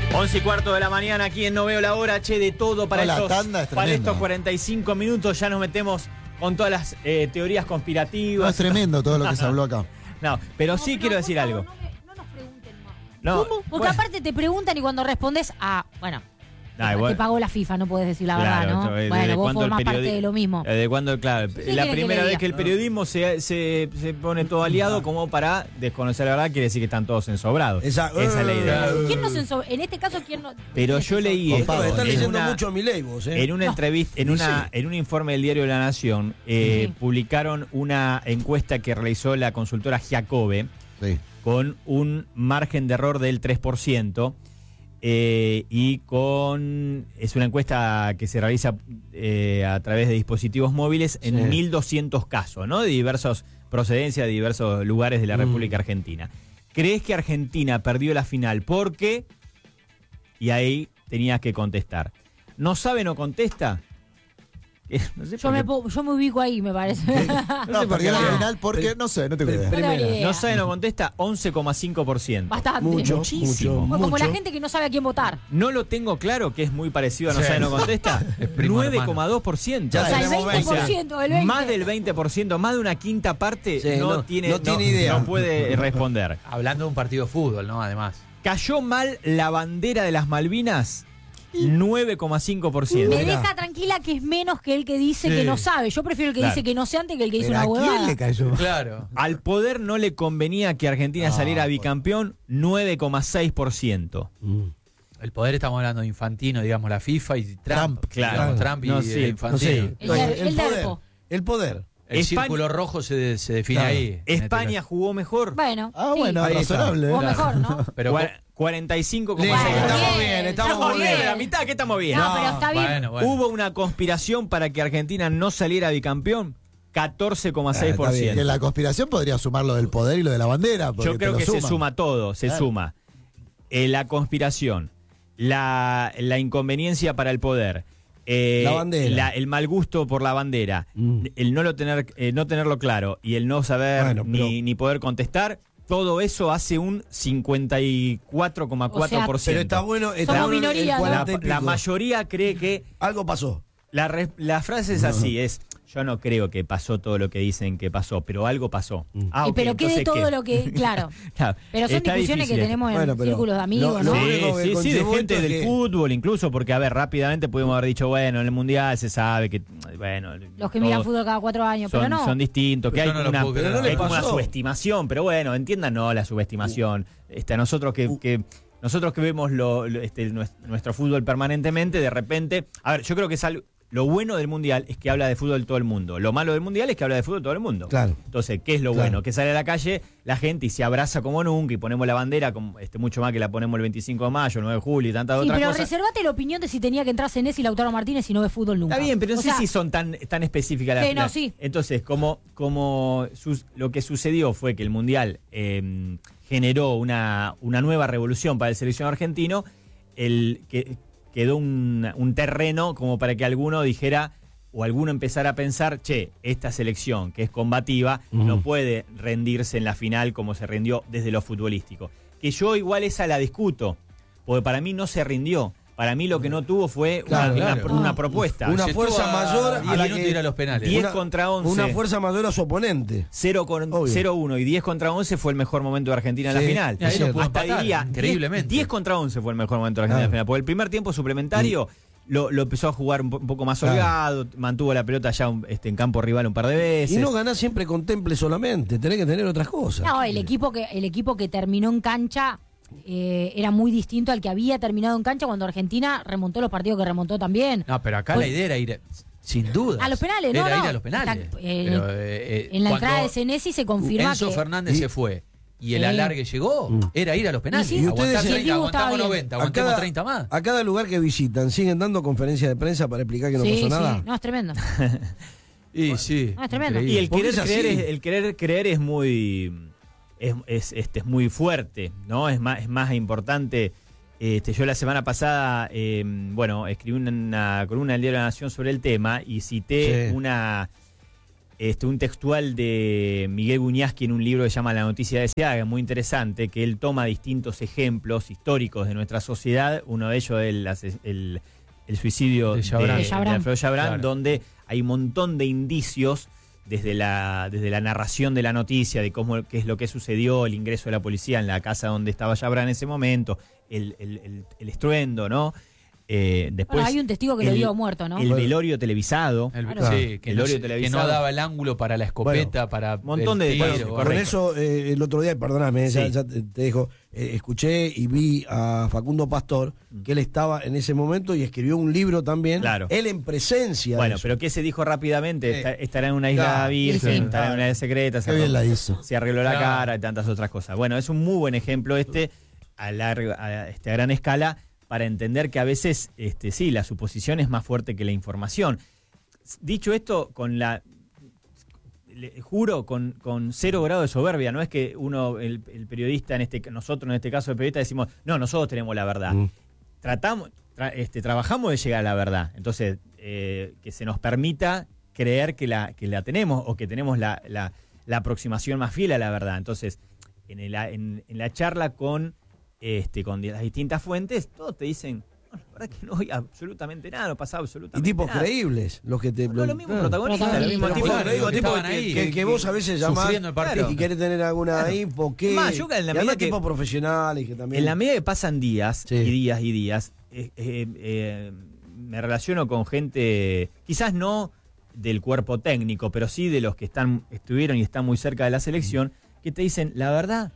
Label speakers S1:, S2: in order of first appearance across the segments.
S1: 11:15 de la mañana aquí en No Veo la Hora, de todo para, para estos 45 minutos. Ya nos metemos con todas las teorías conspirativas.
S2: No, es tremendo todo lo que se habló acá.
S1: No, pero sí quiero decir algo.
S3: No nos pregunten más.
S1: No,
S3: ¿Cómo? Porque aparte te preguntan y cuando respondes, bueno,
S1: igual.
S3: te pagó la FIFA, no puedes decir la verdad, ¿no? Bueno, vos formás parte de lo mismo.
S1: ¿De cuándo? Claro, la primera vez que el periodismo se pone todo aliado como para desconocer la verdad, quiere decir que están todos ensobrados. Esa es la idea.
S3: ¿Quién no se ensobra? En este caso, ¿quién no?
S1: Pero yo leí esto
S4: Están leyendo mucho a Milei, vos,
S1: en una entrevista, en un informe del diario La Nación, publicaron una encuesta que realizó la consultora Giacobbe con un margen de error del 3%. Y es una encuesta que se realiza a través de dispositivos móviles en 1.200 casos, ¿no? De diversas procedencias, de diversos lugares de la República Argentina. ¿Crees que Argentina perdió la final? ¿Por qué? Y ahí tenías que contestar. ¿No sabe, no contesta? No sé
S3: yo me ubico ahí, me parece.
S2: No, perdió la final porque, no sé, no tengo idea.
S1: No sabe, no contesta, 11,5%.
S3: Bastante.
S1: Muchísimo.
S3: Como la gente que no sabe a quién votar.
S1: No lo tengo claro, que es muy parecido a no sabe, no contesta. 9,2%.
S3: O sea, el 20%, el 20%.
S1: Más del 20%, más de una quinta parte no tiene
S4: idea.
S1: No puede responder.
S5: Hablando de un partido de fútbol, ¿no? Además.
S1: ¿Cayó mal la bandera de las Malvinas? 9,5%.
S3: Me deja tranquila que es menos que el que dice que no sabe. Yo prefiero el que dice que no sé antes que el que dice una huevada.
S2: ¿A quién le cayó?
S5: Claro.
S1: Al poder no le convenía que Argentina saliera bicampeón, 9,6%.
S5: El poder, estamos hablando de Infantino, digamos, la FIFA y Trump.
S1: Claro.
S5: Trump y Infantino.
S4: El poder.
S5: El círculo rojo se define ahí.
S1: ¿España jugó mejor?
S3: Bueno.
S2: Bueno, razonable.
S3: O mejor, ¿no?
S5: Pero
S1: 45,6%.
S4: Estamos bien.
S1: La mitad que estamos bien.
S3: No, pero está bien.
S5: Bueno.
S1: ¿Hubo una conspiración para que Argentina no saliera bicampeón? 14,6%.
S2: Que la conspiración podría sumar lo del poder y lo de la bandera.
S1: Yo creo que se suma todo, se suma. La conspiración, la inconveniencia para el poder,
S4: la bandera,
S1: el mal gusto por la bandera, el no tenerlo claro y el no saber ni poder contestar. Todo eso hace un 54,4%.
S4: Pero está bueno.
S3: Somos minoría,
S1: la mayoría cree que
S4: algo pasó.
S1: La frase es así, yo no creo que pasó todo lo que dicen que pasó, pero algo pasó.
S3: Pero ¿qué de todo lo que...? Claro. Pero son discusiones que tenemos en círculos de amigos, ¿no?
S1: Sí, de gente del fútbol incluso, porque, rápidamente pudimos haber dicho, bueno, en el Mundial se sabe que,
S3: los que miran fútbol cada 4 años, pero no.
S1: Son distintos, que hay una
S4: pasó.
S1: subestimación, pero bueno, entiéndanos la subestimación. Nosotros que vemos nuestro fútbol permanentemente, de repente... yo creo que es algo... Lo bueno del Mundial es que habla de fútbol todo el mundo. Lo malo del Mundial es que habla de fútbol todo el mundo.
S4: Claro.
S1: Entonces, ¿qué es lo bueno? Que sale a la calle la gente y se abraza como nunca y ponemos la bandera mucho más que la ponemos el 25 de mayo, el 9 de julio y tantas otras cosas.
S3: Pero reservate la opinión de si tenía que entrar Senesi y Lautaro Martínez y no ve fútbol nunca.
S1: Está bien, pero no sé si son tan específicas las...
S3: Sí.
S1: Entonces, lo que sucedió fue que el Mundial generó una nueva revolución para el seleccionado argentino, quedó un terreno como para que alguno dijera o alguno empezara a pensar, esta selección que es combativa no puede rendirse en la final como se rindió desde lo futbolístico. Que yo igual esa la discuto, porque para mí no se rindió. Para mí lo que no tuvo fue una propuesta.
S4: Una fuerza mayor
S5: a la que ir a los penales.
S1: 10 contra 11.
S4: Una fuerza mayor a su oponente.
S1: 0-1 y 10 contra 11 fue el mejor momento de Argentina en la final.
S5: Ahí lo pudo
S1: Hasta
S5: empatar,
S1: diría,
S5: increíblemente.
S1: 10 contra 11 fue el mejor momento de Argentina en la final. Porque el primer tiempo suplementario lo empezó a jugar un poco más holgado, mantuvo la pelota ya en campo rival un par de veces.
S4: Y no ganás siempre con temple solamente, tenés que tener otras cosas.
S3: No, el equipo que terminó en cancha... era muy distinto al que había terminado en cancha cuando Argentina remontó los partidos que remontó también.
S5: No, pero acá la idea era ir, sin duda.
S3: A los penales, ¿no?
S5: Era ir a los penales.
S3: En la entrada de Senesi se confirma
S5: Enzo Fernández se fue y el alargue llegó, era ir a los penales.
S3: Y
S5: aguantamos 90, aguantamos 30 más.
S4: A cada lugar que visitan, ¿siguen dando conferencias de prensa para explicar que no pasó nada?
S3: Sí, no, es tremendo.
S5: Sí.
S3: No, es tremendo.
S1: Y el querer creer es muy... Es muy fuerte, ¿no? Es más importante. Yo la semana pasada, escribí una columna del Diario de la Nación sobre el tema y cité una un textual de Miguel Buñazqui en un libro que se llama La noticia deseada, muy interesante, que él toma distintos ejemplos históricos de nuestra sociedad. Uno de ellos es el suicidio de Alfredo Chabrán, claro, donde hay un montón de indicios desde la narración de la noticia, de qué es lo que sucedió, el ingreso de la policía en la casa donde estaba Chabrán en ese momento, el estruendo, ¿no? Después
S3: hay un testigo que lo vio muerto, ¿no?
S1: El velorio televisado.
S5: Que no daba el ángulo para la escopeta, para
S1: un montón de
S5: tiro.
S4: Con eso, el otro día, perdóname, ya te dejo, escuché y vi a Facundo Pastor, que él estaba en ese momento y escribió un libro también, él en presencia.
S1: Bueno, pero ¿qué se dijo rápidamente? Estará en una isla virgen, estará en una isla secreta, se arregló la cara y tantas otras cosas. Bueno, es un muy buen ejemplo a gran escala, para entender que a veces, la suposición es más fuerte que la información. Dicho esto, juro, con 0 grado de soberbia, no es que el periodista, nosotros en este caso el periodista decimos, no, nosotros tenemos la verdad. Trabajamos de llegar a la verdad. Entonces, que se nos permita creer que la tenemos, o que tenemos la aproximación más fiel a la verdad. Entonces, en la charla con las distintas fuentes, todos te dicen, no, la verdad que no hay absolutamente nada, no pasaba absolutamente nada.
S4: Y tipos creíbles, los que te...
S1: los mismos protagonistas, los mismos tipos
S4: que vos a veces llamás y querés tener alguna info, que...
S1: Más, yo en la medida que
S4: tipos profesionales que también...
S1: En la medida que pasan días y días y días, me relaciono con gente, quizás no del cuerpo técnico, pero sí de los que estuvieron y están muy cerca de la selección, que te dicen, la verdad,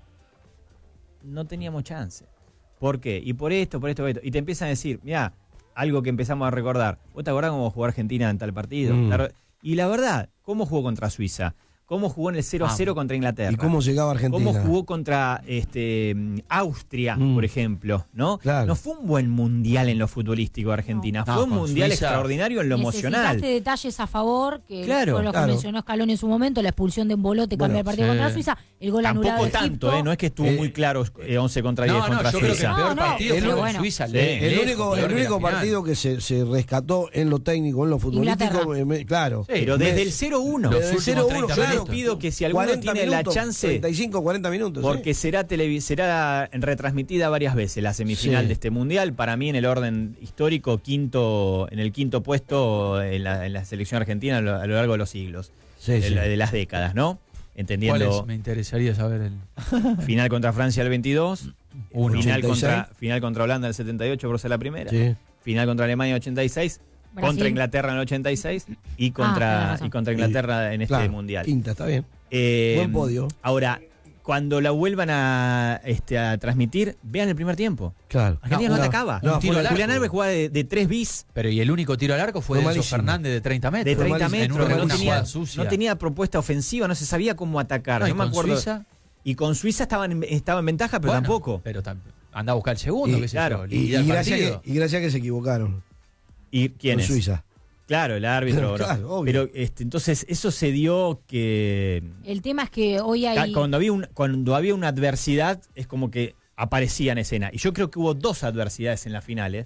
S1: no teníamos chance. ¿Por qué? Y por esto. Y te empiezan a decir, mirá, algo que empezamos a recordar. ¿Vos te acordás cómo jugó Argentina en tal partido? Y la verdad, ¿cómo jugó contra Suiza? ¿Cómo jugó en el 0-0 contra Inglaterra?
S4: ¿Y cómo llegaba Argentina?
S1: ¿Cómo jugó contra Austria, por ejemplo? ¿No?
S4: Claro.
S1: No fue un buen mundial en lo futbolístico de Argentina. Fue un mundial Suiza extraordinario en lo emocional.
S3: Necesitaste detalles a favor, que fue lo que mencionó Scaloni en su momento, la expulsión de Embolote, cambiar el partido contra Suiza, el gol anulado de Egipto.
S1: Tanto, no es que estuvo muy claro 11 contra 10 contra
S5: yo
S1: Suiza.
S5: Creo que el peor partido fue Suiza.
S4: El único partido que se rescató en lo técnico, en lo futbolístico, claro.
S1: Pero desde el 0-1.
S4: Desde el 0-1,
S1: yo les pido que si alguno tiene la chance,
S4: 35, 40 minutos.
S1: Porque será retransmitida varias veces la semifinal de este mundial. Para mí, en el orden histórico, en el quinto puesto en la selección argentina a lo largo de los siglos, de las décadas, ¿no? Entendiendo.
S5: Me interesaría saber el
S1: final contra Francia el 22, final contra Holanda el 78 por ser la primera, final contra Alemania el 86. Brasil. Contra Inglaterra en el 86 y contra Inglaterra en este mundial.
S4: Quinta, está bien. Buen podio.
S1: Ahora, cuando la vuelvan a transmitir, vean el primer tiempo.
S4: Claro.
S1: Argentina no atacaba. Julián Álvarez jugaba de 3 bis.
S5: Pero y el único tiro al arco fue de Enzo Fernández de 30 metros.
S1: De 30 metros. No tenía propuesta ofensiva, no se sabía cómo atacar. No me acuerdo. Suiza, y con Suiza estaba en ventaja, pero tampoco.
S5: Pero anda a buscar el segundo, qué sé yo.
S4: Y gracias que se equivocaron.
S1: ¿Y quién es?
S4: Suiza.
S1: Claro, el árbitro.
S4: Claro, obvio.
S1: Pero entonces eso se dio que...
S3: El tema es que hoy hay...
S1: Cuando había una adversidad, es como que aparecía en escena. Y yo creo que hubo 2 adversidades en la final,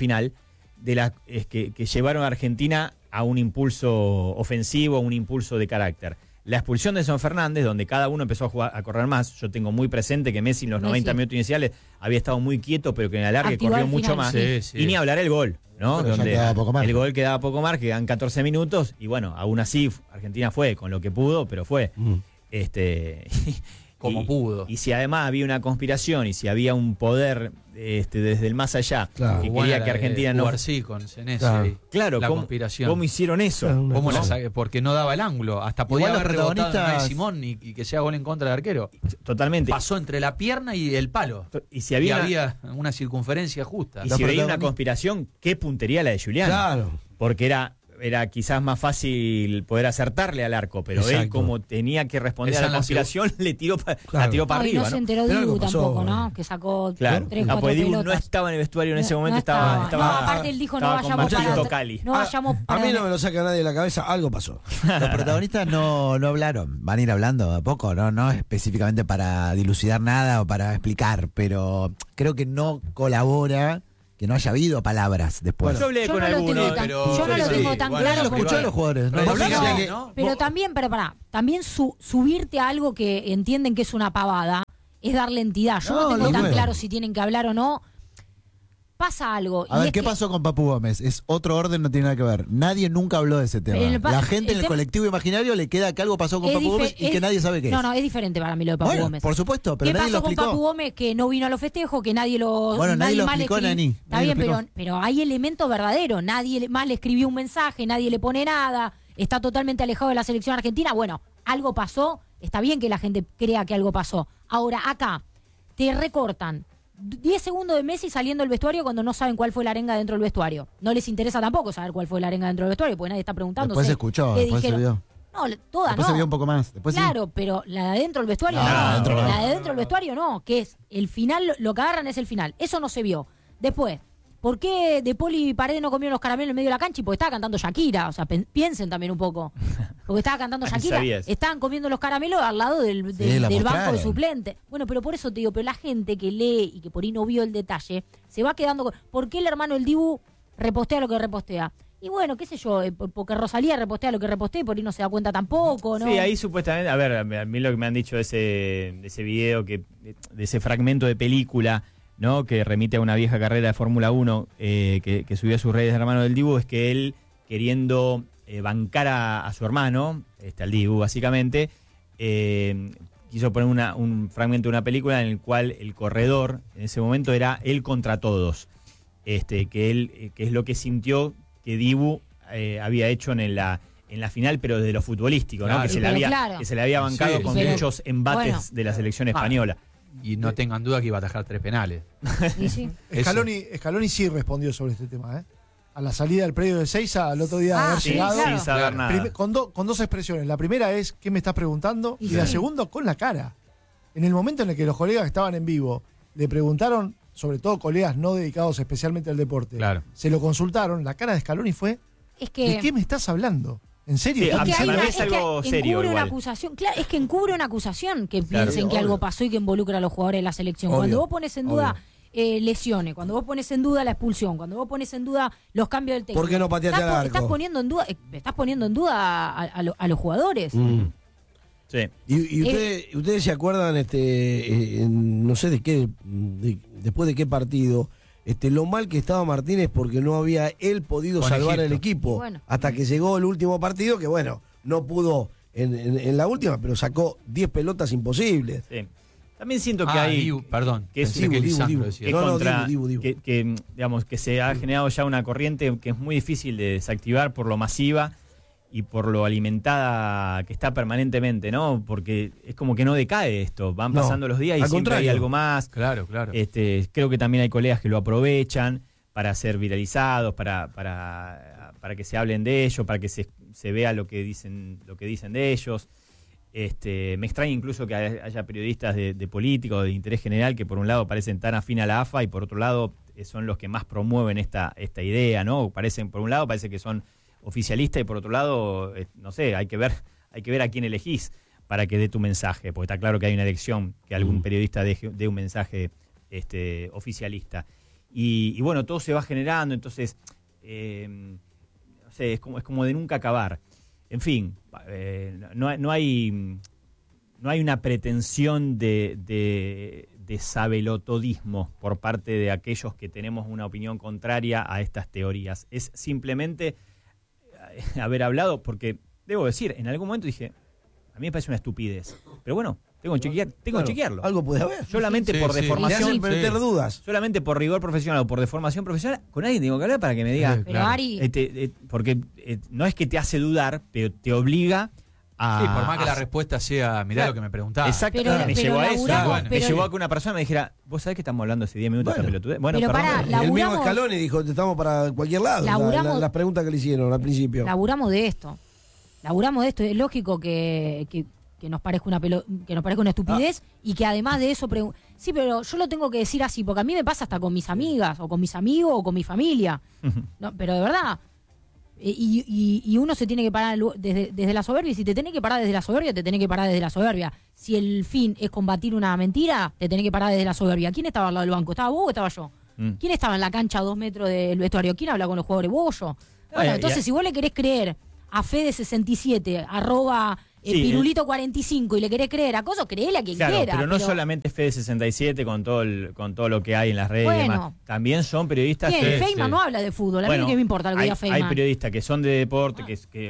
S1: que llevaron a Argentina a un impulso ofensivo, a un impulso de carácter. La expulsión de Enzo Fernández, donde cada uno empezó a correr más. Yo tengo muy presente que Messi en los 90 minutos iniciales había estado muy quieto, pero que en el alargue corrió mucho más. Y ni hablar el gol, ¿no? Donde el gol quedaba poco más, quedan 14 minutos. Y bueno, aún así Argentina fue con lo que pudo, pero fue.
S5: Como pudo.
S1: Y si además había una conspiración y si había un poder desde el más allá que quería que Argentina no...
S5: con Senesi,
S1: claro,
S5: la conspiración.
S1: ¿Cómo hicieron eso?
S5: Porque no daba el ángulo. Hasta podía haber rebotado a Simón y que sea gol en contra del arquero.
S1: Totalmente.
S5: Pasó entre la pierna y el palo.
S1: Y si había
S5: una circunferencia justa.
S1: Y si veía una conspiración, qué puntería la de Julián.
S4: Claro.
S1: Porque era quizás más fácil poder acertarle al arco, pero él, como tenía que responder a la conspiración, la tiró para arriba.
S3: No se enteró Dibu tampoco, ¿no? Que sacó 3, 4 pelotas.
S1: No estaba en el vestuario en ese momento, estaba
S3: aparte él dijo, no vayamos
S4: a mí no me lo saca nadie de la cabeza, algo pasó.
S2: Los protagonistas no hablaron, van a ir hablando a poco, no específicamente para dilucidar nada o para explicar, pero creo que no colabora que no haya habido palabras después.
S1: Yo hablé con algunos,
S3: yo no lo tengo tan claro.
S2: Lo escuchó a los jugadores.
S3: Pero también, también subirte a algo que entienden que es una pavada es darle entidad. Yo no tengo tan claro si tienen que hablar o no. Pasa algo.
S2: A ver, ¿qué pasó con Papu Gómez? Es otro orden, no tiene nada que ver. Nadie nunca habló de ese tema. La gente en el colectivo imaginario le queda que algo pasó con Papu Gómez y que nadie sabe qué es.
S3: No, es diferente para mí lo de Papu Gómez.
S2: Por supuesto, pero nadie lo explicó.
S3: ¿Qué pasó con Papu Gómez que no vino a los festejos, que nadie lo...
S2: Bueno, nadie lo explicó, Nani.
S3: Está bien, pero hay elementos verdaderos. Nadie más le escribió un mensaje, nadie le pone nada, está totalmente alejado de la selección argentina. Bueno, algo pasó, está bien que la gente crea que algo pasó. Ahora, acá, te recortan 10 segundos de Messi saliendo del vestuario cuando no saben cuál fue la arenga dentro del vestuario. No les interesa tampoco saber cuál fue la arenga dentro del vestuario, porque nadie está preguntando.
S2: Después se escuchó, después se vio.
S3: No, toda
S2: después
S3: no.
S2: se vio un poco más. Después
S3: claro, pero la de dentro del vestuario
S2: la
S3: de dentro del vestuario no, que es el final, lo que agarran es el final. Eso no se vio. Después, ¿por qué De Poli y Paredes no comieron los caramelos en medio de la cancha? Y porque estaba cantando Shakira. O sea, piensen también un poco. Porque estaba cantando Shakira. Estaban comiendo los caramelos al lado del banco de suplente. Bueno, pero por eso te digo, pero la gente que lee y que por ahí no vio el detalle, se va quedando... ¿Por qué el hermano del Dibu repostea lo que repostea? Y bueno, qué sé yo, porque Rosalía repostea lo que repostea y por ahí no se da cuenta tampoco, ¿no?
S1: Sí, ahí supuestamente... A ver, a mí lo que me han dicho de ese video, de ese fragmento de película... ¿no? Que remite a una vieja carrera de Fórmula 1 que subió a sus redes del hermano del Dibu, es que él, queriendo bancar a su hermano, al Dibu básicamente, quiso poner un fragmento de una película en el cual el corredor en ese momento era él contra todos, que es lo que sintió que Dibu había hecho en la final, pero desde lo futbolístico, claro, ¿no? Que se le había bancado con muchos embates de la selección española.
S5: Y no tengan duda que iba a atajar 3 penales.
S3: Sí.
S6: Scaloni sí respondió sobre este tema, ¿eh? A la salida del predio de Seiza, al otro día de haber llegado.
S3: Claro.
S1: Sin saber nada.
S6: Con dos expresiones. La primera es, ¿qué me estás preguntando? Y la segunda, con la cara. En el momento en el que los colegas que estaban en vivo le preguntaron, sobre todo colegas no dedicados especialmente al deporte, se lo consultaron, la cara de Scaloni fue, ¿de qué me estás hablando? ¿En serio?
S1: Sí, es algo serio.
S3: Encubre una acusación. Claro, es que encubre una acusación que piensen que algo pasó y que involucra a los jugadores de la selección. Cuando vos pones en duda lesiones, cuando vos pones en duda la expulsión, cuando vos pones en duda los cambios del técnico.
S4: ¿Por qué no pateaste al arco?
S3: Estás poniendo en duda a los jugadores.
S1: Sí.
S4: ¿Y ustedes se acuerdan, no sé de qué, después de qué partido, lo mal que estaba Martínez porque no había él podido salvar el equipo hasta que llegó el último partido, que bueno, no pudo en la última, pero sacó 10 pelotas imposibles.
S1: Sí. También siento que hay...
S5: perdón,
S1: que digamos, que se ha generado ya una corriente que es muy difícil de desactivar por lo masiva y por lo alimentada que está permanentemente, ¿no? Porque es como que no decae esto, van pasando los días y siempre hay algo más.
S5: Claro.
S1: Creo que también hay colegas que lo aprovechan para ser viralizados, para que se hablen de ellos, para que se vea lo que dicen de ellos. Me extraña incluso que haya periodistas de políticos, de interés general, que por un lado parecen tan afín a la AFA y por otro lado son los que más promueven esta idea, ¿no? Por un lado parece que son oficialista y por otro lado, no sé, hay que ver a quién elegís para que dé tu mensaje, porque está claro que hay una elección que algún periodista dé un mensaje oficialista. Y bueno, todo se va generando, entonces, no sé, es como de nunca acabar. En fin, no hay una pretensión de sabelotodismo por parte de aquellos que tenemos una opinión contraria a estas teorías. Es simplemente haber hablado, porque debo decir, en algún momento dije, a mí me parece una estupidez, pero bueno, tengo que chequearlo.
S4: Algo puede haber.
S1: Solamente por deformación,
S4: meter dudas.
S1: Solamente por rigor profesional o por deformación profesional, con alguien tengo que hablar para que me diga.
S3: Pero Ari,
S1: porque no es que te hace dudar, pero te obliga a...
S5: Sí, por más que la respuesta sea, mirá lo que me preguntaba.
S1: Exacto, me llevó a eso. Me llevó a que una persona me dijera, ¿vos sabés que estamos hablando hace 10 minutos de esta pelotudez? Bueno, perdón.
S4: El mismo Scaloni dijo, estamos para cualquier lado. Las preguntas que le hicieron al principio.
S3: Laburamos de esto. Es lógico que nos parezca una estupidez y que además de eso... Sí, pero yo lo tengo que decir así, porque a mí me pasa hasta con mis amigas, o con mis amigos, o con mi familia. No, pero de verdad... Y uno se tiene que parar desde la soberbia, y si te tenés que parar desde la soberbia, te tenés que parar desde la soberbia. Si el fin es combatir una mentira, te tenés que parar desde la soberbia. ¿Quién estaba al lado del banco? ¿Estaba vos o estaba yo? ¿Quién estaba en la cancha a 2 metros del vestuario? ¿Quién habla con los jugadores? ¿Vos o yo? Bueno, entonces si vos le querés creer a Fede67, Pirulito45 y le querés creer a Coso, creele a quien quiera.
S1: Pero no solamente Fede67 con todo lo que hay en las redes y demás. También son periodistas
S3: Feynman no habla de fútbol, a mí que me importa lo que diga Feynman.
S1: Hay periodistas que son de deporte,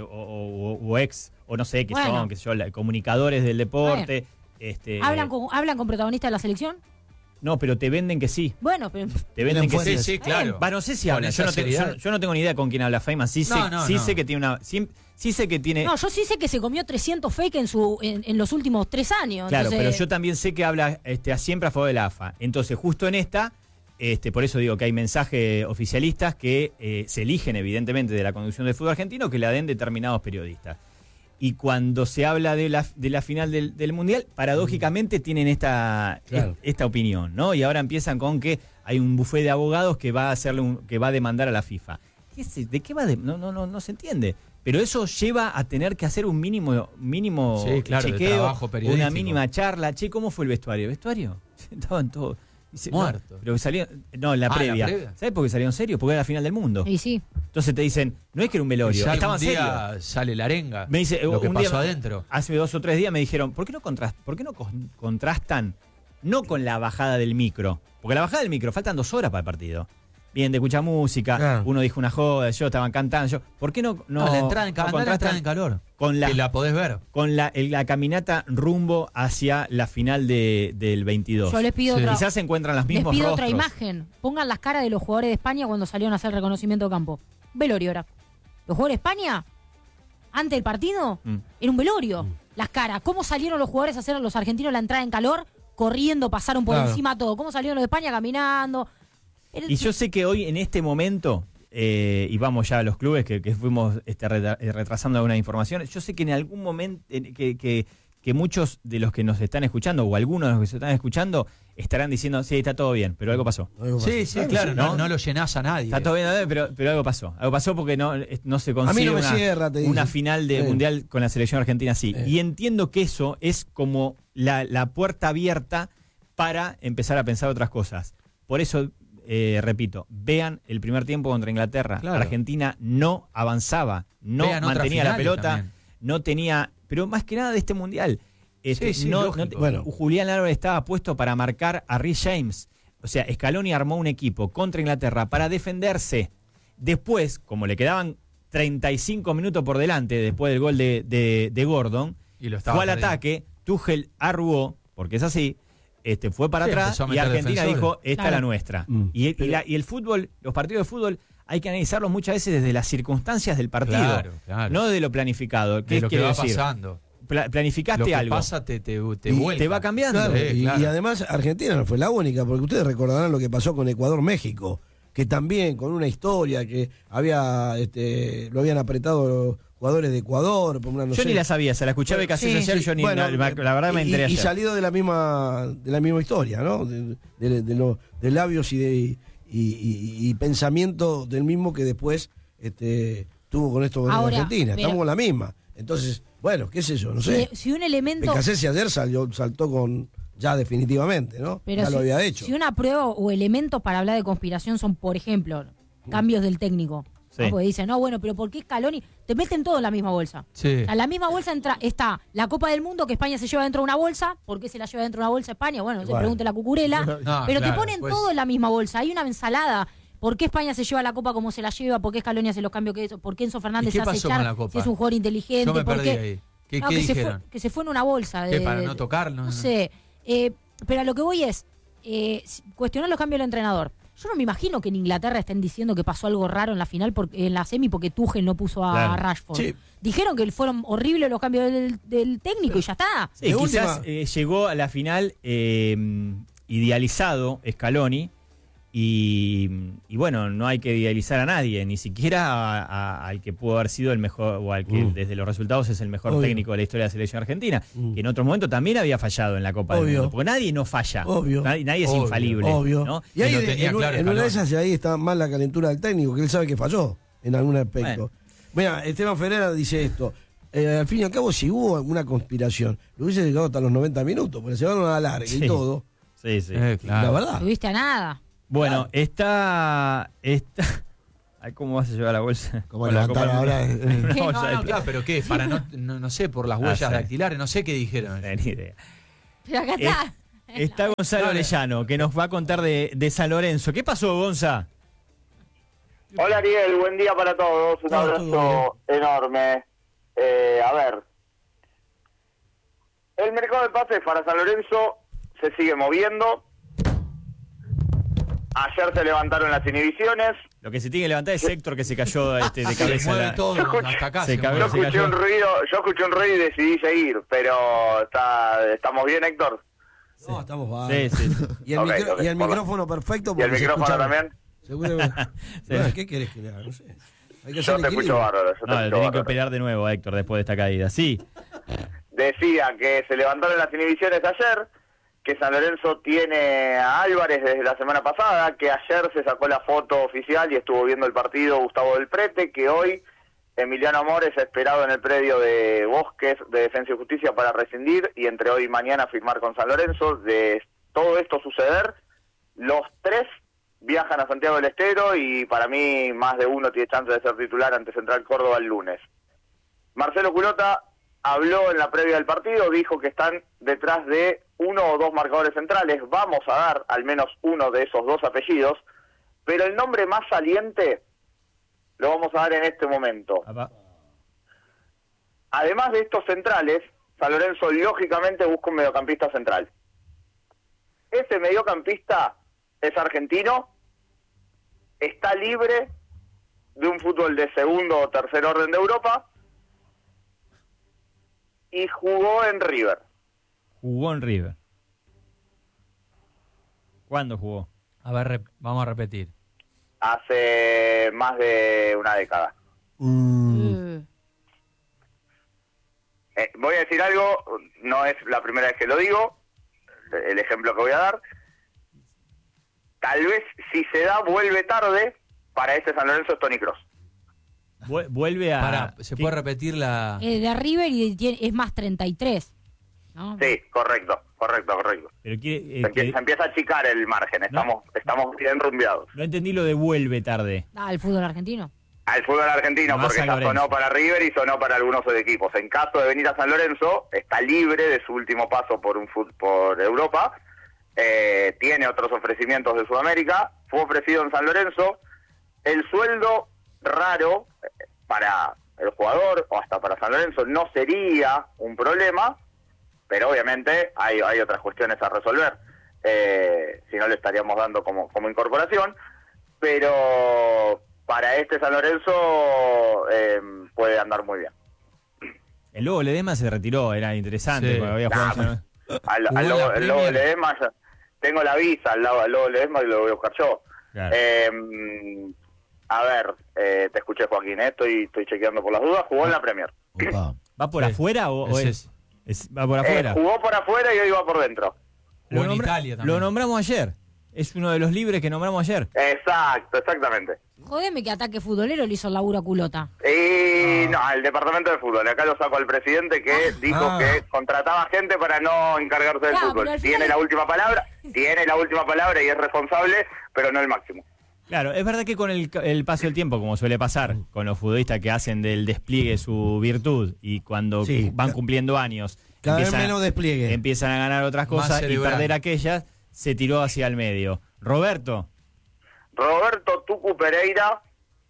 S1: o ex, o no sé, son, comunicadores del deporte.
S3: ¿Hablan con protagonistas de la selección?
S1: No, pero te venden que sí.
S3: Bueno, pero...
S1: Te venden que sí.
S5: Sí, claro.
S1: No sé si hablan. Yo no tengo ni idea con quién habla Feynman. Sí sé que tiene una... Sí sé que tiene...
S3: No, yo sí sé que se comió 300 fake en los últimos 3 años.
S1: Claro, entonces... pero yo también sé que habla siempre a favor de la AFA. Entonces, justo en esta, por eso digo que hay mensajes oficialistas que se eligen, evidentemente, de la conducción del fútbol argentino, que la den determinados periodistas. Y cuando se habla de la final del Mundial, paradójicamente tienen esta opinión, ¿no? Y ahora empiezan con que hay un bufé de abogados que va a demandar a la FIFA. ¿De qué va? No se entiende. Pero eso lleva a tener que hacer un mínimo chequeo, una mínima charla. Che, ¿cómo fue el vestuario? ¿El vestuario? Estaban todos
S5: muertos.
S1: No, pero salieron, la previa. ¿Sabes por qué salieron serios? Porque era la final del mundo.
S3: Sí.
S1: Entonces te dicen, no es que era un velorio, estaban serios.
S5: Sale la arenga.
S1: Me dice,
S5: lo que pasó adentro.
S1: Hace 2 o 3 días me dijeron, ¿por qué no contrastan no con la bajada del micro? Porque la bajada del micro, faltan 2 horas para el partido. Bien, te escucha música, uno dijo una joda, estaban cantando. ¿Por qué no
S5: la entrada en calor? Que la podés ver.
S1: Con la caminata rumbo hacia la final del 22.
S3: Yo les pido
S1: Quizás se encuentran los mismos
S3: rostros. Les pido
S1: otra
S3: imagen. Pongan las caras de los jugadores de España cuando salieron a hacer reconocimiento de campo. Velorio era. Los jugadores de España, antes del partido, era un velorio. Las caras. ¿Cómo salieron los jugadores a hacer los argentinos la entrada en calor? Corriendo, pasaron por encima todo. ¿Cómo salieron los de España caminando?
S1: Y yo sé que hoy, en este momento, y vamos ya a los clubes que fuimos retrasando algunas informaciones, yo sé que en algún momento que muchos de los que nos están escuchando, o algunos de los que se están escuchando, estarán diciendo, sí, está todo bien, pero algo pasó.
S5: Sí, claro, no lo llenás a nadie.
S1: Está todo bien, pero algo pasó. Algo pasó porque no se consigue una final de mundial con la selección argentina así. Y entiendo que eso es como la puerta abierta para empezar a pensar otras cosas. Por eso... repito, vean el primer tiempo contra Inglaterra. Claro. Argentina no avanzaba, no mantenía la pelota, también. No tenía, pero más que nada de este mundial. Julián Álvarez estaba puesto para marcar a Reece James. O sea, Scaloni armó un equipo contra Inglaterra para defenderse. Después, como le quedaban 35 minutos por delante después del gol de Gordon, fue al ataque, Tuchel arrugó, porque es así. Fue para atrás y Argentina dijo, esta es la nuestra. Y el fútbol, los partidos de fútbol, hay que analizarlos muchas veces desde las circunstancias del partido, no de lo planificado.
S5: ¿Qué lo que va pasando?
S1: Planificaste algo.
S5: Lo que pasa te vuelve.
S1: Te va cambiando.
S4: Claro, y además Argentina no fue la única, porque ustedes recordarán lo que pasó con Ecuador-México, que también con una historia que lo habían apretado jugadores de Ecuador.
S1: Yo ni la sabía, se la escuchaba casi ayer, yo ni la verdad me enteré ayer.
S4: Y salido de la misma historia, ¿no? De labios y pensamiento del mismo que después tuvo con esto con Argentina. Estamos con la misma. Entonces, bueno, qué sé yo, no sé.
S3: Si un elemento...
S4: Becasese ayer saltó con... Ya definitivamente, ¿no?
S3: Pero
S4: ya lo había hecho.
S3: Si una prueba o elementos para hablar de conspiración son, por ejemplo, cambios del técnico. Sí. ¿No? Porque dicen, no, bueno, pero ¿por qué Scaloni? Te meten todo en la misma bolsa.
S5: Sí.
S3: En la misma bolsa está la Copa del Mundo que España se lleva dentro de una bolsa. ¿Por qué se la lleva dentro de una bolsa España? Bueno, se pregunte la Cucurela. Pero te ponen todo en la misma bolsa. Hay una ensalada. ¿Por qué España se lleva la Copa como se la lleva? ¿Por qué Scaloni hace los cambios que hizo? ¿Por qué Enzo Fernández se hace echar? Si es un jugador inteligente.
S5: Yo me perdí ahí. ¿Qué dijeron?
S3: Que se fue en una bolsa.
S5: ¿Qué, para no tocarlo?
S3: No sé. Pero a lo que voy es cuestionar los cambios del entrenador. Yo no me imagino que en Inglaterra estén diciendo que pasó algo raro en la final, en la semi, porque Tuchel no puso a Rashford. Sí. Dijeron que fueron horribles los cambios del técnico y ya está.
S1: Sí, quizás llegó a la final idealizado Scaloni y bueno, no hay que idealizar a nadie, ni siquiera al que pudo haber sido el mejor, o al que desde los resultados es el mejor técnico de la historia de la selección argentina, que en otro momento también había fallado en la Copa del Mundo, porque nadie no falla, nadie es infalible.
S4: ¿No? Y ahí en una de esas ahí está más la calentura del técnico, que él sabe que falló en algún aspecto. Mira, Esteban Ferreira dice esto. Al fin y al cabo, si hubo alguna conspiración, lo hubiese llegado hasta los 90 minutos, porque se van a la larga y todo.
S1: Sí,
S4: claro. La verdad.
S3: Tuviste a nada.
S1: Bueno, está... Ay, ¿cómo vas a llevar la bolsa?
S2: ¿Cómo levantar ahora?
S5: No, claro, pero ¿qué? Para no sé, por las huellas dactilares, no sé qué dijeron.
S1: Ni idea.
S3: Pero acá está.
S1: Está Gonzalo Orellano, que nos va a contar de San Lorenzo. ¿Qué pasó, Gonza?
S7: Hola, Ariel, buen día para todos. Un abrazo enorme. A ver, el mercado de pases para San Lorenzo se sigue moviendo. Ayer se levantaron las inhibiciones.
S1: Lo que se tiene que levantar es Héctor, que se cayó de cabeza.
S5: Yo
S7: escuché un ruido y decidí seguir, pero ¿estamos bien, Héctor?
S4: No, estamos bárbaros.
S1: Sí.
S4: ¿Y el micrófono perfecto?
S7: ¿Y el micrófono también?
S4: Seguramente. Bueno, ¿qué querés que le haga? No sé.
S7: Yo te escucho bárbaro.
S1: Tienen que operar de nuevo, Héctor, después de esta caída. Sí.
S7: Decía que se levantaron las inhibiciones ayer, que San Lorenzo tiene a Álvarez desde la semana pasada, que ayer se sacó la foto oficial y estuvo viendo el partido Gustavo del Prete, que hoy Emiliano Amores ha esperado en el predio de Bosques de Defensa y Justicia para rescindir y entre hoy y mañana firmar con San Lorenzo. De todo esto suceder, los tres viajan a Santiago del Estero y para mí más de uno tiene chance de ser titular ante Central Córdoba el lunes. Marcelo Culota habló en la previa del partido, dijo que están detrás de uno o dos marcadores centrales. Vamos a dar al menos uno de esos dos apellidos, pero el nombre más saliente lo vamos a dar en este momento. Además de estos centrales, San Lorenzo lógicamente busca un mediocampista central. Ese mediocampista es argentino, está libre de un fútbol de segundo o tercer orden de Europa y jugó en River.
S1: Jugó en River. ¿Cuándo jugó?
S5: A ver, vamos a repetir.
S7: Hace más de una década. Voy a decir algo, no es la primera vez que lo digo, el ejemplo que voy a dar. Tal vez si se da, vuelve tarde, para este San Lorenzo es Toni Kroos.
S1: Vuelve a...
S5: ¿Se puede repetir la...?
S3: De River y es más 33, ¿no?
S7: Sí, correcto.
S1: Pero
S7: se empieza a achicar el margen, estamos bien rumbeados.
S1: No entendí lo de vuelve tarde.
S3: ¿Al fútbol argentino?
S7: Al fútbol argentino, no, porque ya sonó para River y sonó para algunos equipos. En caso de venir a San Lorenzo, está libre de su último paso por Europa, tiene otros ofrecimientos de Sudamérica, fue ofrecido en San Lorenzo. El sueldo raro para el jugador o hasta para San Lorenzo no sería un problema, pero obviamente hay otras cuestiones a resolver, si no le estaríamos dando como incorporación, pero para este San Lorenzo puede andar muy bien.
S1: El Lobo Ledesma se retiró, era interesante,
S7: sí.
S1: Había jugado
S7: el Lobo Ledesma, tengo la visa al Lobo Ledesma y lo voy a buscar yo. Claro. A ver, te escuché, Joaquín, estoy chequeando por las dudas. Jugó en la Premier.
S1: ¿Va por afuera o va por afuera?
S7: Jugó por afuera y hoy va por dentro.
S1: Lo nombramos ayer. Es uno de los libres que nombramos ayer.
S7: Exactamente.
S3: Jodeme que ataque futbolero le hizo el laburo a Culota.
S7: No, al departamento de fútbol. Acá lo saco al presidente que dijo que contrataba gente para no encargarse del fútbol. Tiene la última palabra y es responsable, pero no el máximo.
S1: Claro, es verdad que con el paso del tiempo, como suele pasar con los futbolistas que hacen del despliegue su virtud y cuando van cumpliendo años
S4: cada vez menos despliegue,
S1: empiezan a ganar otras cosas y perder aquellas, se tiró hacia el medio. Roberto
S7: Tucu Pereira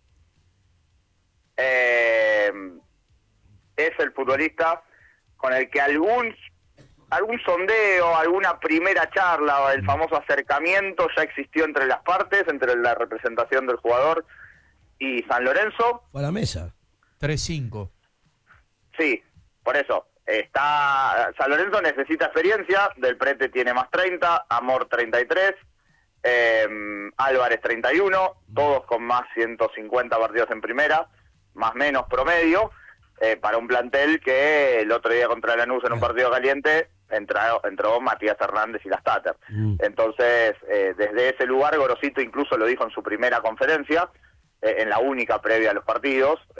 S7: es el futbolista con el que algún sondeo, alguna primera charla o el famoso acercamiento ya existió entre las partes, entre la representación del jugador y San Lorenzo.
S4: Fue a la mesa.
S5: 3-5.
S7: Sí, por eso. San Lorenzo necesita experiencia, Del Prete tiene más 30, Amor 33, Álvarez 31, todos con más 150 partidos en primera, más menos promedio, para un plantel que el otro día contra Lanús en un partido caliente entró Matías Hernández y las Tater. Entonces, desde ese lugar, Gorosito incluso lo dijo en su primera conferencia, en la única previa a los partidos,